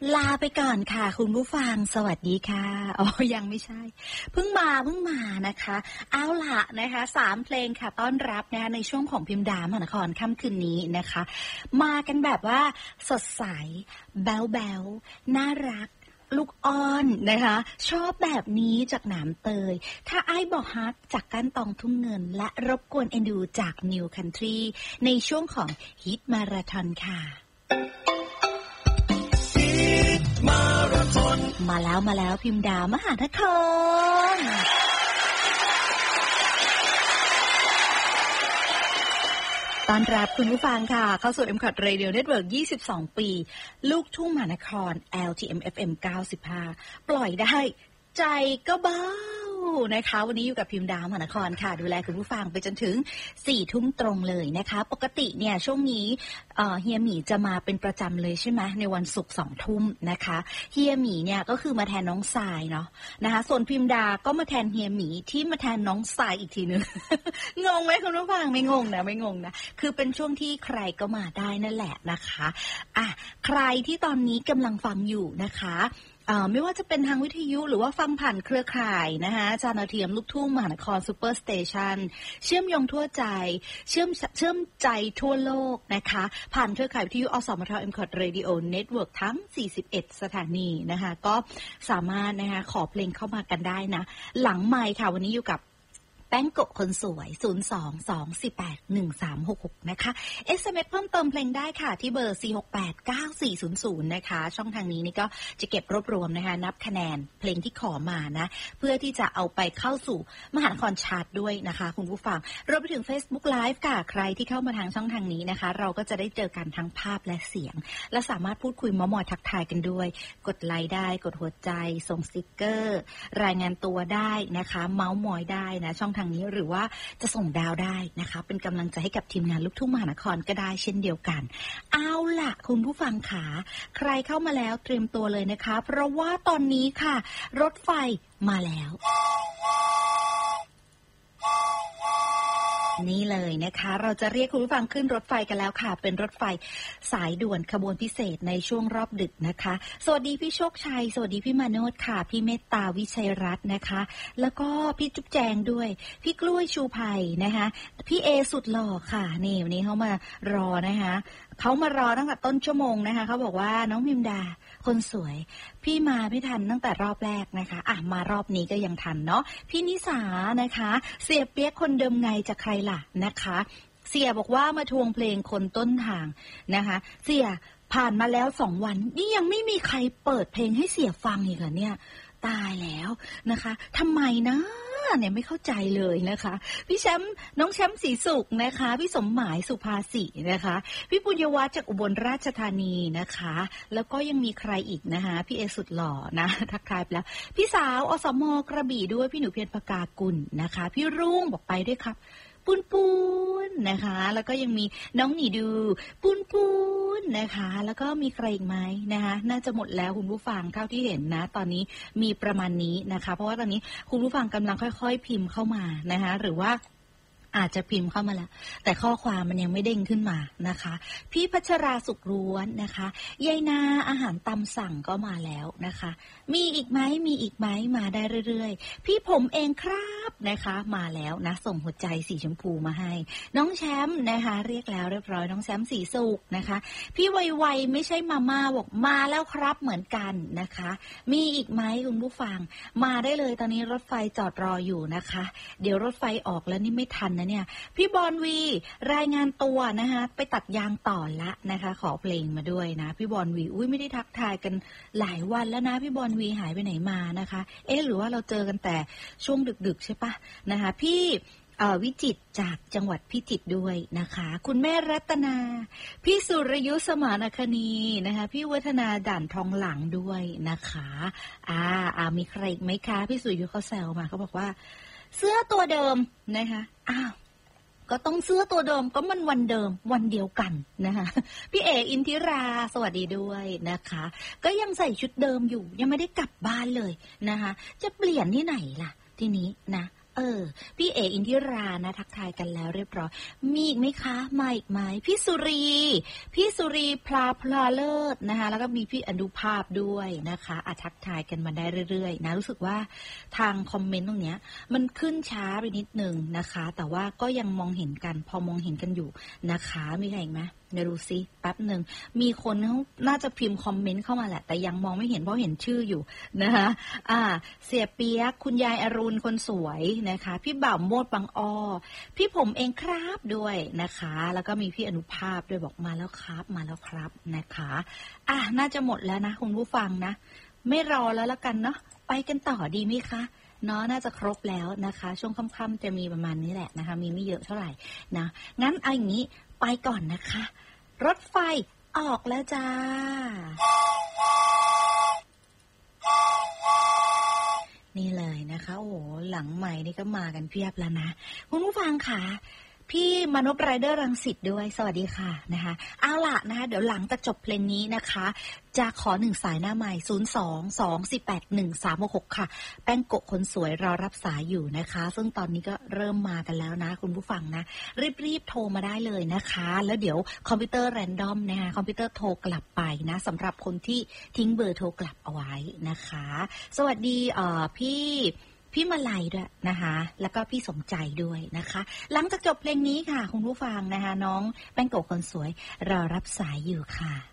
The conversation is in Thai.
ลาไปก่อนค่ะคุณผู้ฟังสวัสดีค่ะอ๋อยังไม่ใช่เพิ่งมานะคะเอาล่ะนะคะ3เพลงค่ะต้อนรับนะคะในช่วงของพิมพ์ดามหานครค่ำคืนนี้นะคะมากันแบบว่าสดใสแบ๊วน่ารักลูกอ้อนนะคะชอบแบบนี้จากหนามเตยถ้าไอ้บอกฮักจากก้านตองทุ่งเงินและรบกวนเอ็นดูจากนิวคันทรีในช่วงของฮิตมาราธอนค่ะมาแล้วพิมพ์ดามหานครต้อนรับคุณผู้ฟังค่ะเข้าสู่ MCOT Radio Network 22 ปีลูกทุ่งมหานคร LTM FM 95 ปล่อยได้ใจก็เบานะคะวันนี้อยู่กับพิมพ์ดาวมหานครค่ะดูแลคุณผู้ฟังไปจนถึง 4 ทุ่มตรงเลยนะคะปกติเนี่ยช่วงนี้เฮียหมีจะมาเป็นประจำเลยใช่ไหมในวันศุกร์ 2 ทุ่มนะคะเฮียหมีเนี่ยก็คือมาแทนน้องทรายเนาะนะคะส่วนพิมพ์ดาก็มาแทนเฮียหมีที่มาแทนน้องทรายอีกทีนึง งงไหมคุณผู้ฟังไม่งงนะคือเป็นช่วงที่ใครก็มาได้นั่นแหละนะคะใครที่ตอนนี้กำลังฟังอยู่นะคะไม่ว่าจะเป็นทางวิทยุหรือว่าฟังผ่านเครือข่ายนะคะจานดาวเทียมลูกทุ่งมหานครซูเปอร์สเตชันเชื่อมโยงทั่วใจเชื่อมใจทั่วโลกนะคะผ่านเครือข่ายวิทยุอสมท MCOT Radio Network ทั้ง41สถานีนะคะก็สามารถนะคะขอเพลงเข้ามากันได้นะหลังไมค์ค่ะวันนี้อยู่กับแป้งโกะคนสวย 022481366 นะคะ SMS เพิ่มเติมเพลงได้ค่ะที่เบอร์ 4689400 นะคะช่องทางนี้นี่ก็จะเก็บรวบรวมนะคะนับคะแนนเพลงที่ขอมานะเพื่อที่จะเอาไปเข้าสู่มหานครชาร์ตด้วยนะคะคุณผู้ฟังรวมไปถึง Facebook Live ค่ะใครที่เข้ามาทางช่องทางนี้นะคะเราก็จะได้เจอกันทั้งภาพและเสียงและสามารถพูดคุยมอยทักทายกันด้วยกดไลค์ได้กดหัวใจส่งสติกเกอร์รายงานตัวได้นะคะเมาส์มอยได้นะช่องทางนี้หรือว่าจะส่งดาวได้นะคะเป็นกำลังใจให้กับทีมงานลูกทุ่งมหานครก็ได้เช่นเดียวกันเอาล่ะคุณผู้ฟังขาใครเข้ามาแล้วเตรียมตัวเลยนะคะเพราะว่าตอนนี้ค่ะรถไฟมาแล้วนี่เลยนะคะเราจะเรียกคุณผู้ฟังขึ้นรถไฟกันแล้วค่ะเป็นรถไฟสายด่วนขบวนพิเศษในช่วงรอบดึกนะคะสวัสดีพี่โชคชัยสวัสดีพี่มาโนดค่ะพี่เมตตาวิชัยรัตน์นะคะแล้วก็พี่จุ๊บแจงด้วยพี่กล้วยชูไผ่นะคะพี่เอสุดหล่อค่ะนี่วันนี้เขามารอนะคะเขามารอตั้งแต่ต้นชั่วโมงนะคะเขาบอกว่าน้องพิมดาคนสวยพี่มาไม่ทันตั้งแต่รอบแรกนะคะมารอบนี้ก็ยังทันเนาะพี่นิสานะคะเสียเปี๊ยกคนเดิมไงจะใครล่ะนะคะเสียบอกว่ามาทวงเพลงคนต้นทางนะคะเสียผ่านมาแล้ว2 วันนี่ยังไม่มีใครเปิดเพลงให้เสียฟังอีกเหรอเนี่ยตายแล้วนะคะทำไมนะเนี่ยไม่เข้าใจเลยนะคะพี่แชมป์น้องแชมป์ศรีสุขนะคะพี่สมหมายสุภาสินะคะพี่ปุญญวัฒน์จากอุบลราชธานีนะคะแล้วก็ยังมีใครอีกนะคะพี่เอสุดหล่อนะทักทายไปแล้วพี่สาวอสมกระบี่ด้วยพี่หนูเพียรพกากุลนะคะพี่รุ่งบอกไปด้วยครับปูนนะคะแล้วก็ยังมีน้องหนีดูปูนนะคะแล้วก็มีใครอีกไหมนะคะน่าจะหมดแล้วคุณผู้ฟังเท่าที่เห็นนะตอนนี้มีประมาณนี้นะคะเพราะว่าตอนนี้คุณผู้ฟังกำลังค่อยๆพิมพ์เข้ามานะคะหรือว่าอาจจะพิมพ์เข้ามาแล้วแต่ข้อความมันยังไม่เด้งขึ้นมานะคะพี่พัชราสุขล้วนนะคะยายนาอาหารตำสั่งก็มาแล้วนะคะมีอีกไหมมาได้เรื่อยๆพี่ผมเองครับนะคะมาแล้วนะส่งหัวใจสีชมพูมาให้น้องแชมป์นะคะเรียกแล้วเรียบร้อยน้องแชมป์สีสุขนะคะพี่ไวๆไม่ใช่มาม่าบอกมาแล้วครับเหมือนกันนะคะมีอีกไหมคุณผู้ฟังมาได้เลยตอนนี้รถไฟจอดรออยู่นะคะเดี๋ยวรถไฟออกแล้วนี่ไม่ทันเนี่ยพี่บอลวีรายงานตัวนะคะไปตัดยางต่อละนะคะขอเพลงมาด้วยนะพี่บอลวีไม่ได้ทักทายกันหลายวันแล้วนะพี่บอลวีหายไปไหนมานะคะหรือว่าเราเจอกันแต่ช่วงดึกๆใช่ปะนะคะพี่วิจิตรจากจังหวัดพิจิตรด้วยนะคะคุณแม่รัตนาพี่สุรยุทธสมานคณีนะคะพี่วัฒนาด่านทองหลังด้วยนะคะมีใครอีกไหมคะพี่สุรยุทธเขาแซวมาเขาบอกว่าเสื้อตัวเดิมนะคะก็ต้องเสื้อตัวเดิมก็มันวันเดิมวันเดียวกันนะคะพี่เออินทิราสวัสดีด้วยนะคะก็ยังใส่ชุดเดิมอยู่ยังไม่ได้กลับบ้านเลยนะคะจะเปลี่ยนที่ไหนล่ะทีนี้นะพี่เออินทิรานะทักทายกันแล้วเรียบร้อยมีอีกไหมคะมาอีกไหมพี่สุรีพลาเลิศนะคะแล้วก็มีพี่อนุภาพด้วยนะคะทักทายกันมาได้เรื่อยๆนะรู้สึกว่าทางคอมเมนต์ตรงเนี้ยมันขึ้นช้าไปนิดนึงนะคะแต่ว่าก็ยังมองเห็นกันพอมองเห็นกันอยู่นะคะมีใครอีกไหมเดี๋ยวดูซิแป๊บหนึ่งมีคนน่าจะพิมพ์คอมเมนต์เข้ามาแหละแต่ยังมองไม่เห็นเพราะเห็นชื่ออยู่นะคะเสียเปียกคุณยายอรุณคนสวยนะคะพี่บ่าวโมดบางอ้อพี่ผมเองครับด้วยนะคะแล้วก็มีพี่อนุภาพด้วยบอกมาแล้วครับนะคะน่าจะหมดแล้วนะคุณผู้ฟังนะไม่รอแล้วละกันเนาะไปกันต่อดีไหมคะเนาะน่าจะครบแล้วนะคะช่วงค่ำๆจะมีประมาณนี้แหละนะคะมีไม่เยอะเท่าไหร่นะงั้นเอาอย่างนี้ไปก่อนนะคะรถไฟออกแล้วจ้านี่เลยนะคะโอ้โหหลังใหม่นี่ก็มากันเพียบแล้วนะคุณผู้ฟังค่ะพี่มนพไรเดอร์รังสิตด้วยสวัสดีค่ะนะคะเอาล่ะนะคะเดี๋ยวหลังจากจบเพลงนี้นะคะจะขอ1สายหน้าใหม่02-248-1366ค่ะแป้งโกะคนสวยรอรับสายอยู่นะคะซึ่งตอนนี้ก็เริ่มมากันแล้วนะคุณผู้ฟังนะรีบโทรมาได้เลยนะคะแล้วเดี๋ยวคอมพิวเตอร์แรนดอมนะคะคอมพิวเตอร์โทรกลับไปนะสำหรับคนที่ทิ้งเบอร์โทรกลับเอาไว้นะคะสวัสดีพี่มาลัยด้วยนะคะแล้วก็พี่สมใจด้วยนะคะหลังจากจบเพลงนี้ค่ะคุณผู้ฟังนะคะน้องแป้งโกะคนสวยรอรับสายอยู่ค่ะ